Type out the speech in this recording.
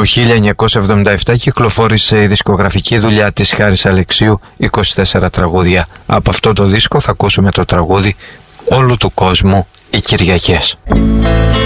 1977 κυκλοφόρησε η δισκογραφική δουλειά της Χάρης Αλεξίου, 24 τραγούδια. Από αυτό το δίσκο θα ακούσουμε το τραγούδι «Όλου του κόσμου οι Κυριακές».